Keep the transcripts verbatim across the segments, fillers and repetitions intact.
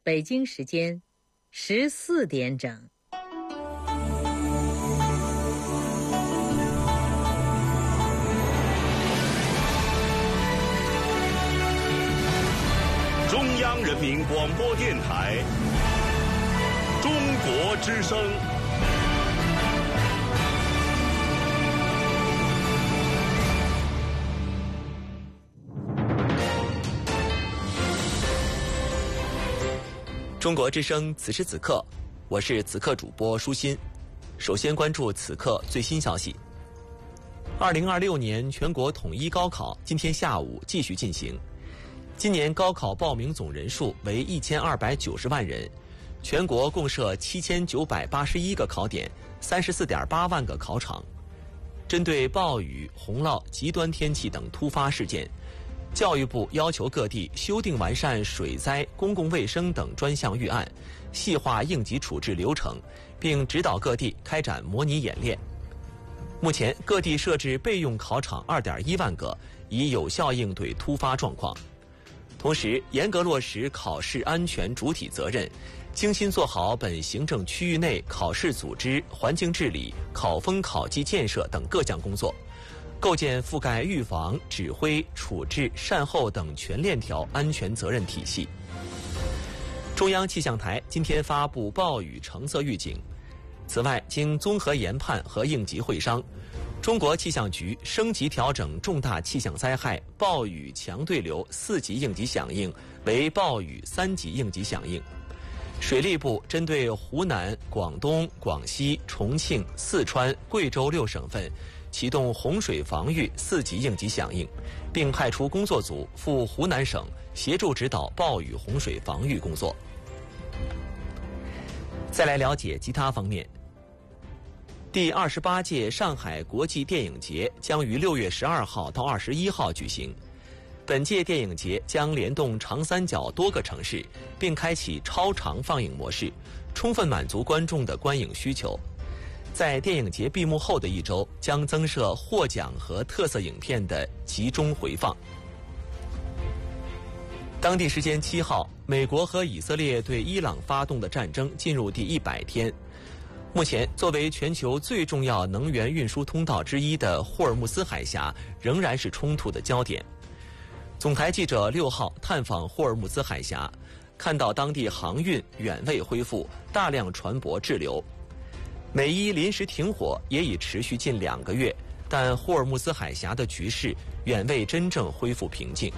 北京时间十四点整。 中央人民广播电台中国之声。 中国之声，此时此刻，我是此刻主播舒心。首先关注此刻最新消息。二零二六年全国统一高考今天下午继续进行。今年高考报名总人数为一千二百九十万人，全国共设七千九百八十一个考点，三十四点八万个考场。针对暴雨、洪涝、极端天气等突发事件，教育部要求各地修订完善水灾、公共卫生等专项预案，细化应急处置流程，并指导各地开展模拟演练。目前，各地设置备用考场二点一万个，以有效应对突发状况。同时，严格落实考试安全主体责任，精心做好本行政区域内考试组织、环境治理、考风考纪建设等各项工作，构建覆盖预防、指挥、处置、善后等全链条安全责任体系。中央气象台今天发布暴雨橙色预警。此外，经综合研判和应急会商，中国气象局升级调整重大气象灾害暴雨强对流四级应急响应为暴雨三级应急响应。水利部针对湖南、广东、广西、重庆、四川、贵州六省份启动洪水防御四级应急响应，并派出工作组赴湖南省协助指导暴雨洪水防御工作。再来了解其他方面。第二十八届上海国际电影节将于六月十二号到二十一号举行。本届电影节将联动长三角多个城市，并开启超长放映模式，充分满足观众的观影需求。在电影节闭幕后的一周，将增设获奖和特色影片的集中回放。当地时间七号，美国和以色列对伊朗发动的战争进入第一百天。目前，作为全球最重要能源运输通道之一的霍尔木兹海峡仍然是冲突的焦点。总台记者六号探访霍尔木兹海峡，看到当地航运远未恢复，大量船舶滞留。美伊临时停火也已持续近两个月，但霍尔木兹海峡的局势远未真正恢复平静。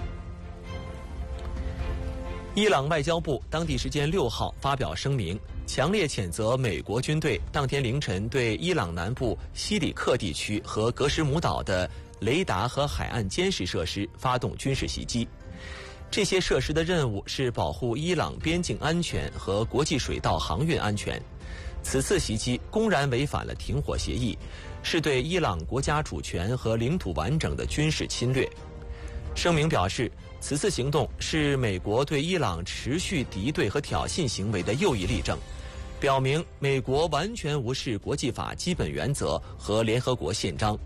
伊朗外交部当地时间六号发表声明，强烈谴责美国军队当天凌晨对伊朗南部西里克地区和格什姆岛的雷达和海岸监视设施发动军事袭击。这些设施的任务是保护伊朗边境安全和国际水道航运安全。此次袭击公然违反了停火协议，是对伊朗国家主权和领土完整的军事侵略。声明表示，此次行动是美国对伊朗持续敌对和挑衅行为的又一例证，表明美国完全无视国际法基本原则和联合国宪章。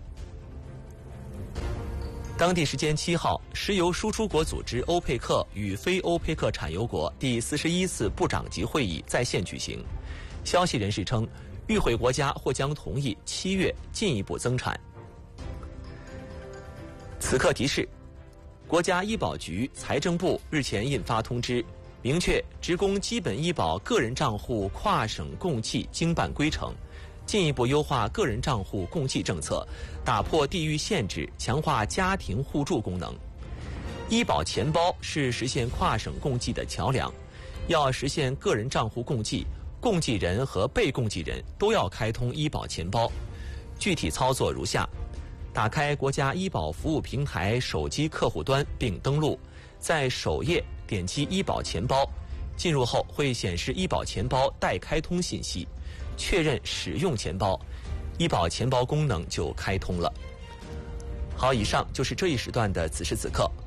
当地时间七号，石油输出国组织欧佩克与非欧佩克产油国第四十一次部长级会议在线举行。消息人士称，与会国家或将同意七月进一步增产。此刻提示，国家医保局、财政部日前印发通知，明确职工基本医保个人账户跨省共计经办规程，进一步优化个人账户共计政策，打破地域限制，强化家庭互助功能。医保钱包是实现跨省共计的桥梁，要实现个人账户共计，共计人和被共计人都要开通医保钱包。具体操作如下：打开国家医保服务平台手机客户端并登录，在首页点击医保钱包，进入后会显示医保钱包待开通信息，确认使用钱包，医保钱包功能就开通了。好，以上就是这一时段的此时此刻。